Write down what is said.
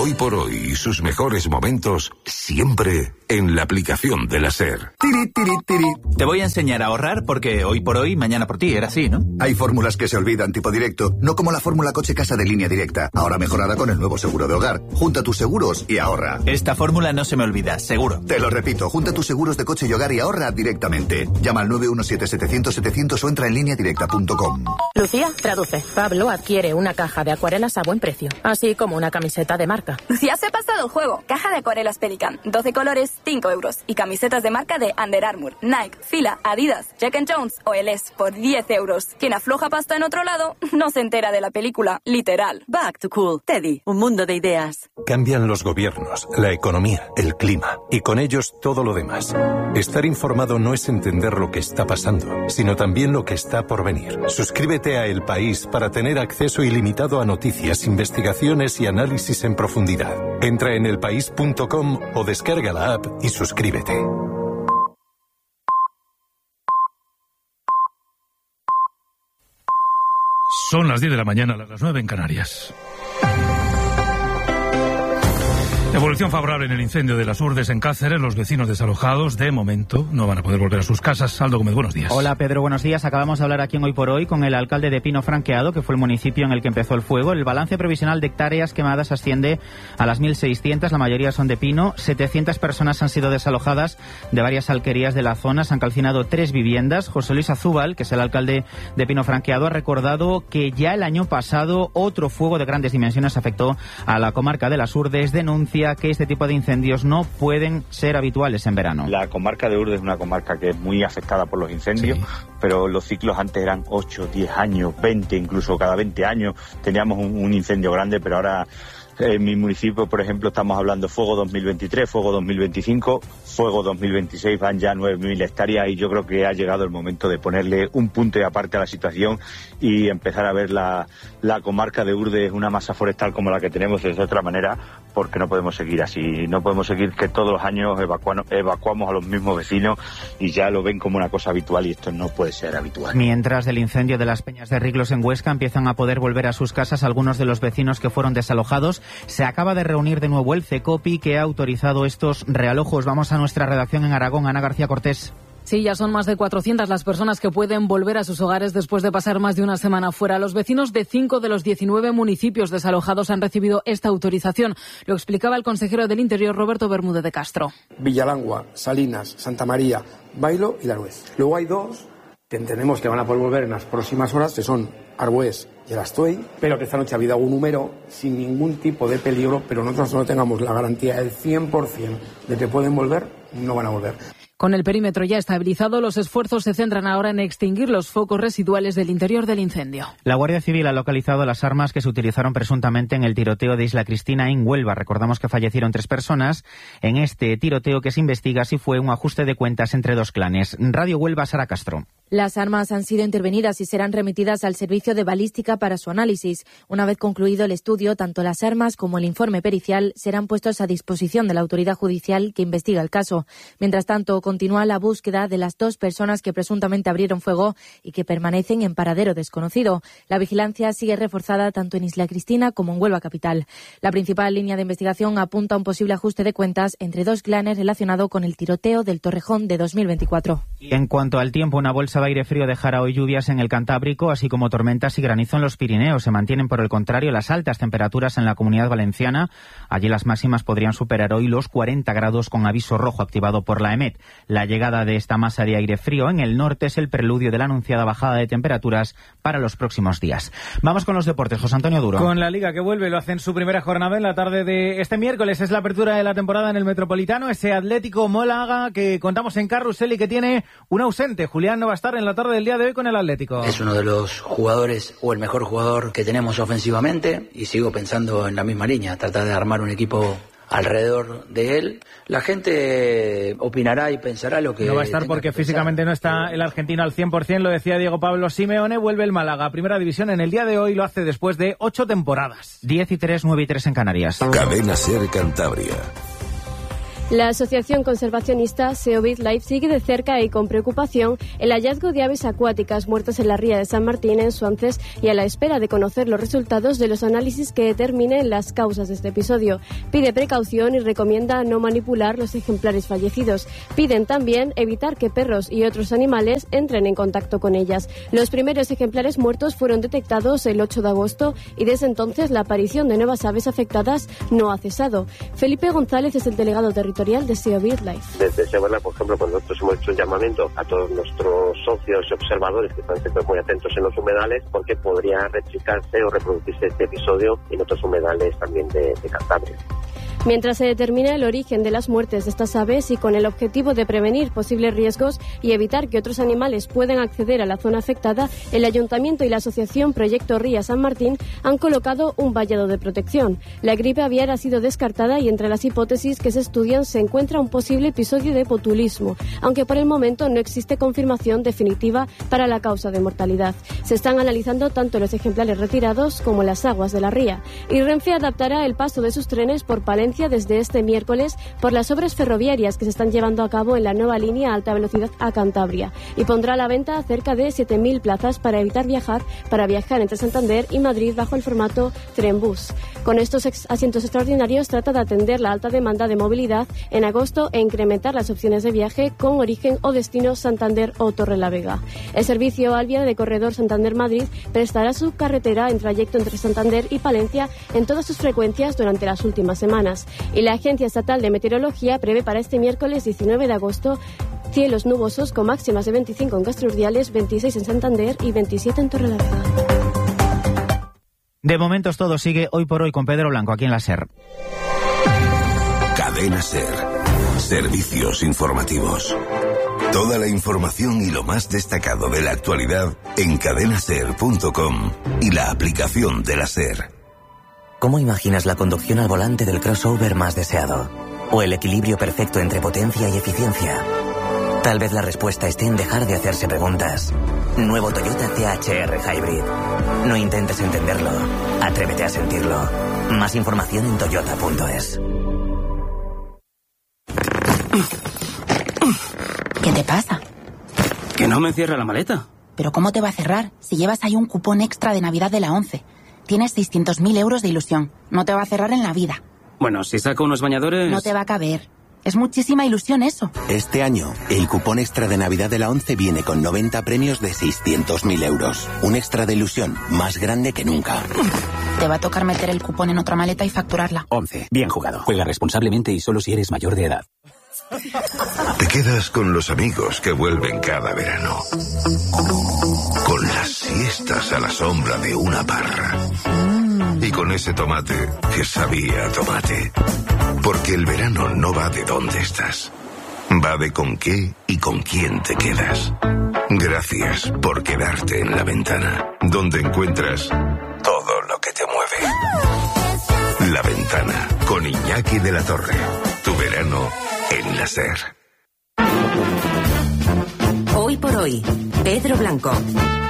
Hoy por hoy y sus mejores momentos siempre en la aplicación de la SER. Tiri, tiri, tiri. Te voy a enseñar a ahorrar porque hoy por hoy, mañana por ti, era así, ¿no? Hay fórmulas que se olvidan, tipo directo, no como la fórmula coche-casa de Línea Directa, ahora mejorada con el nuevo seguro de hogar. Junta tus seguros y ahorra. Esta fórmula no se me olvida, seguro. Te lo repito, junta tus seguros de coche y hogar y ahorra directamente. Llama al 917-700-700 o entra en lineadirecta.com. Lucía, traduce. Pablo adquiere una caja de acuarelas a buen precio, así como una camiseta de marca. Lucía se ha pasado el juego. Caja de acuarelas Pelican, 12 colores, 5 euros. Y camisetas de marca de Under Armour, Nike, Fila, Adidas, Jack & Jones o LS por 10 euros. Quien afloja pasta en otro lado no se entera de la película, literal. Back to Cool. Teddy, un mundo de ideas. Cambian los gobiernos, la economía, el clima y con ellos todo lo demás. Estar informado no es entender lo que está pasando, sino también lo que está por venir. Suscríbete a El País para tener acceso ilimitado a noticias, investigaciones y análisis en profundidad. Entra en elpaís.com o descarga la app y suscríbete. Son las 10 de la mañana, las 9 en Canarias. Evolución favorable en el incendio de las Urdes en Cáceres. Los vecinos desalojados, de momento, no van a poder volver a sus casas. Aldo Gómez, buenos días. Hola, Pedro, buenos días. Acabamos de hablar aquí en Hoy por Hoy con el alcalde de Pino Franqueado, que fue el municipio en el que empezó el fuego. El balance provisional de hectáreas quemadas asciende a las 1.600, la mayoría son de pino. 700 personas han sido desalojadas de varias alquerías de la zona. Se han calcinado 3 viviendas. José Luis Azúbal, que es el alcalde de Pino Franqueado, ha recordado que ya el año pasado otro fuego de grandes dimensiones afectó a la comarca de las Urdes. Denuncia que este tipo de incendios no pueden ser habituales en verano. La comarca de Urdes es una comarca que es muy afectada por los incendios, sí, pero los ciclos antes eran 8, 10 años, 20, incluso cada 20 años teníamos un incendio grande, pero ahora en mi municipio, por ejemplo, estamos hablando fuego 2023, fuego 2025, fuego 2026, van ya 9.000 hectáreas y yo creo que ha llegado el momento de ponerle un punto y aparte a la situación y empezar a ver la comarca de Urdes una masa forestal como la que tenemos de otra manera, porque no podemos seguir así, no podemos seguir que todos los años evacuamos a los mismos vecinos y ya lo ven como una cosa habitual y esto no puede ser habitual. Mientras del incendio de las Peñas de Riglos en Huesca empiezan a poder volver a sus casas algunos de los vecinos que fueron desalojados, se acaba de reunir de nuevo el CECOPI que ha autorizado estos realojos. Vamos a nuestra redacción en Aragón, Ana García Cortés. Sí, ya son más de 400 las personas que pueden volver a sus hogares después de pasar más de una semana fuera. Los vecinos de 5 de los 19 municipios desalojados han recibido esta autorización. Lo explicaba el consejero del Interior, Roberto Bermúdez de Castro. Villalangua, Salinas, Santa María, Bailo y Laruez. Luego hay 2 que entendemos que van a poder volver en las próximas horas, que son Arbués y el Astoy, pero que esta noche ha habido un número sin ningún tipo de peligro, pero nosotros no tengamos la garantía del 100% de que pueden volver, no van a volver. Con el perímetro ya estabilizado, los esfuerzos se centran ahora en extinguir los focos residuales del interior del incendio. La Guardia Civil ha localizado las armas que se utilizaron presuntamente en el tiroteo de Isla Cristina en Huelva. Recordamos que fallecieron 3 personas en este tiroteo que se investiga si fue un ajuste de cuentas entre 2 clanes. Radio Huelva, Sara Castro. Las armas han sido intervenidas y serán remitidas al servicio de balística para su análisis. Una vez concluido el estudio, tanto las armas como el informe pericial serán puestos a disposición de la autoridad judicial que investiga el caso. Mientras tanto, continúa la búsqueda de las 2 personas que presuntamente abrieron fuego y que permanecen en paradero desconocido. La vigilancia sigue reforzada tanto en Isla Cristina como en Huelva capital. La principal línea de investigación apunta a un posible ajuste de cuentas entre 2 clanes relacionado con el tiroteo del Torrejón de 2024. En cuanto al tiempo, una bolsa de aire frío dejará hoy lluvias en el Cantábrico, así como tormentas y granizo en los Pirineos. Se mantienen, por el contrario, las altas temperaturas en la Comunidad Valenciana. Allí las máximas podrían superar hoy los 40 grados con aviso rojo activado por la EMET. La llegada de esta masa de aire frío en el norte es el preludio de la anunciada bajada de temperaturas para los próximos días. Vamos con los deportes. José Antonio Duro. Con la Liga que vuelve, lo hace en su primera jornada en la tarde de este miércoles. Es la apertura de la temporada en el Metropolitano. Ese Atlético Málaga que contamos en Carrusel y que tiene un ausente. Julián no va a estar en la tarde del día de hoy con el Atlético. Es uno de los jugadores o el mejor jugador que tenemos ofensivamente y sigo pensando en la misma línea, tratar de armar un equipo alrededor de él. La gente opinará y pensará lo que... No va a estar porque físicamente no está el argentino al 100%, lo decía Diego Pablo Simeone. Vuelve el Málaga a Primera División en el día de hoy, lo hace después de 8 temporadas. 10 y 3, 9 y 3 en Canarias. Cadena SER Cantabria. La asociación conservacionista Sea BirdLife sigue de cerca y con preocupación el hallazgo de aves acuáticas muertas en la ría de San Martín, en Suances, y a la espera de conocer los resultados de los análisis que determinen las causas de este episodio. Pide precaución y recomienda no manipular los ejemplares fallecidos. Piden también evitar que perros y otros animales entren en contacto con ellas. Los primeros ejemplares muertos fueron detectados el 8 de agosto y desde entonces la aparición de nuevas aves afectadas no ha cesado. Felipe González es el delegado territorial de Sea BirdLife. Desde Sea BirdLife, por ejemplo, pues nosotros hemos hecho un llamamiento a todos nuestros socios y observadores que están siempre muy atentos en los humedales, porque podría replicarse o reproducirse este episodio en otros humedales también de Cantabria. Mientras se determina el origen de las muertes de estas aves y con el objetivo de prevenir posibles riesgos y evitar que otros animales puedan acceder a la zona afectada, el Ayuntamiento y la Asociación Proyecto Ría San Martín han colocado un vallado de protección. La gripe aviar ha sido descartada y entre las hipótesis que se estudian se encuentra un posible episodio de botulismo, aunque por el momento no existe confirmación definitiva para la causa de mortalidad. Se están analizando tanto los ejemplares retirados como las aguas de la ría. Y Renfe adaptará el paso de sus trenes por Palencia desde este miércoles por las obras ferroviarias que se están llevando a cabo en la nueva línea alta velocidad a Cantabria, y pondrá a la venta cerca de 7.000 plazas para viajar entre Santander y Madrid bajo el formato tren-bus. Con estos asientos extraordinarios trata de atender la alta demanda de movilidad en agosto e incrementar las opciones de viaje con origen o destino Santander o Torrelavega. El servicio Alvia de Corredor Santander-Madrid prestará su carretera en trayecto entre Santander y Palencia en todas sus frecuencias durante las últimas semanas. Y la Agencia Estatal de Meteorología prevé para este miércoles 19 de agosto cielos nubosos con máximas de 25 en Castro Urdiales, 26 en Santander y 27 en Torrelavega. De momentos todo sigue hoy por hoy con Pedro Blanco aquí en la SER. Cadena SER. Servicios informativos. Toda la información y lo más destacado de la actualidad en cadenaser.com y la aplicación de la SER. ¿Cómo imaginas la conducción al volante del crossover más deseado? ¿O el equilibrio perfecto entre potencia y eficiencia? Tal vez la respuesta esté en dejar de hacerse preguntas. Nuevo Toyota THR Hybrid. No intentes entenderlo. Atrévete a sentirlo. Más información en toyota.es. ¿Qué te pasa? Que no me cierra la maleta. ¿Pero cómo te va a cerrar si llevas ahí un cupón extra de Navidad de la 11? Tienes 600.000 euros de ilusión. No te va a cerrar en la vida. Bueno, si saco unos bañadores... No te va a caber. Es muchísima ilusión eso. Este año, el cupón extra de Navidad de la 11 viene con 90 premios de 600.000 euros. Un extra de ilusión más grande que nunca. Te va a tocar meter el cupón en otra maleta y facturarla. 11. Bien jugado. Juega responsablemente y solo si eres mayor de edad. Te quedas con los amigos que vuelven cada verano. Con las siestas a la sombra de una parra. Y con ese tomate que sabía a tomate. Porque el verano no va de dónde estás. Va de con qué y con quién te quedas. Gracias por quedarte en La Ventana, donde encuentras todo lo que te mueve. La Ventana, con Iñaki de la Torre. Tu verano en la SER. Hoy por hoy, Pedro Blanco.